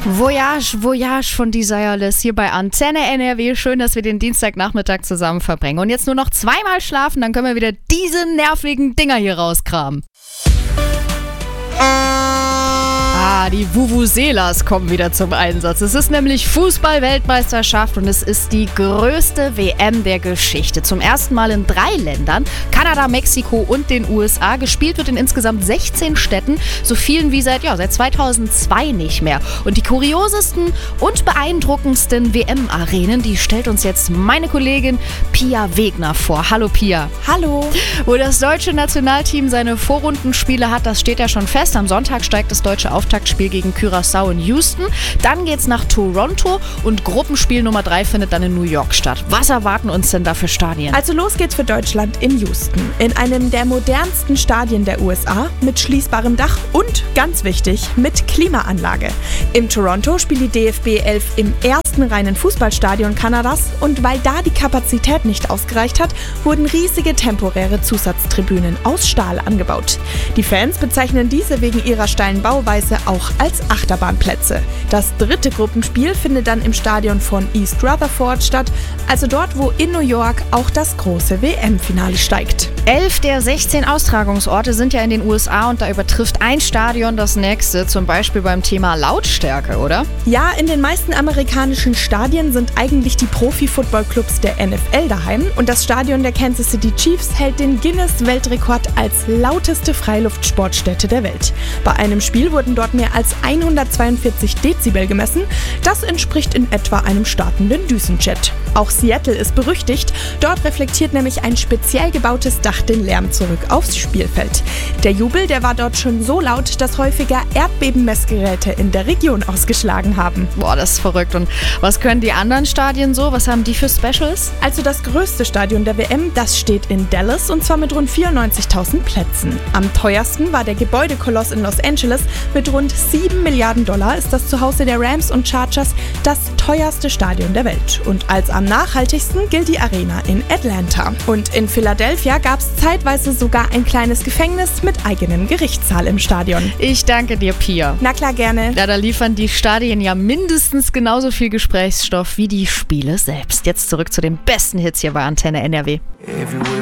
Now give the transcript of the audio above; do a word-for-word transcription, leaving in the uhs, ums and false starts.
Voyage, Voyage von Desireless hier bei Antenne N R W. Schön, dass wir den Dienstagnachmittag zusammen verbringen. Und jetzt nur noch zweimal schlafen, dann können wir wieder diese nervigen Dinger hier rauskramen. Ah, die Vuvuzelas kommen wieder zum Einsatz. Es ist nämlich Fußball-Weltmeisterschaft und es ist die größte W M der Geschichte. Zum ersten Mal in drei Ländern, Kanada, Mexiko und den U S A. Gespielt wird in insgesamt sechzehn Städten, so vielen wie seit, ja, seit zweitausendzwei nicht mehr. Und die kuriosesten und beeindruckendsten W M-Arenen, die stellt uns jetzt meine Kollegin Pia Wegner vor. Hallo Pia. Hallo. Wo das deutsche Nationalteam seine Vorrundenspiele hat, das steht ja schon fest. Am Sonntag steigt das deutsche Auftaktspiel gegen Curaçao in Houston. Dann geht's nach Toronto und Gruppenspiel Nummer drei findet dann in New York statt. Was erwarten uns denn da für Stadien? Also los geht's für Deutschland in Houston. In einem der modernsten Stadien der U S A mit schließbarem Dach und, ganz wichtig, mit Klimaanlage. In Toronto spielt die D F B elf im ersten reinen Fußballstadion Kanadas und weil da die Kapazität nicht ausgereicht hat, wurden riesige temporäre Zusatztribünen aus Stahl angebaut. Die Fans bezeichnen diese wegen ihrer steilen Bauweise auch als Achterbahnplätze. Das dritte Gruppenspiel findet dann im Stadion von East Rutherford statt, also dort, wo in New York auch das große W M-Finale steigt. Elf der sechzehn Austragungsorte sind ja in den U S A und da übertrifft ein Stadion das nächste, zum Beispiel beim Thema Lautstärke, oder? Ja, in den meisten amerikanischen Stadien sind eigentlich die Profi-Football-Clubs der N F L daheim und das Stadion der Kansas City Chiefs hält den Guinness-Weltrekord als lauteste Freiluftsportstätte der Welt. Bei einem Spiel wurden dort mehr als hundertzweiundvierzig Dezibel gemessen. Das entspricht in etwa einem startenden Düsenjet. Auch Seattle ist berüchtigt. Dort reflektiert nämlich ein speziell gebautes Dach den Lärm zurück aufs Spielfeld. Der Jubel, der war dort schon so laut, dass häufiger Erdbebenmessgeräte in der Region ausgeschlagen haben. Boah, das ist verrückt. Und was können die anderen Stadien so? Was haben die für Specials? Also das größte Stadion der W M, das steht in Dallas und zwar mit rund vierundneunzigtausend Plätzen. Am teuersten war der Gebäudekoloss in Los Angeles. Mit rund sieben Milliarden Dollar ist das Zuhause der Rams und Chargers das teuerste Stadion der Welt. Und als am nachhaltigsten gilt die Arena in Atlanta. Und in Philadelphia gab es zeitweise sogar ein kleines Gefängnis mit eigenem Gerichtssaal im Stadion. Ich danke dir, Pia. Na klar, gerne. Ja, da liefern die Stadien ja mindestens genauso viel Gesprächsstoff wie die Spiele selbst. Jetzt zurück zu den besten Hits hier bei Antenne N R W.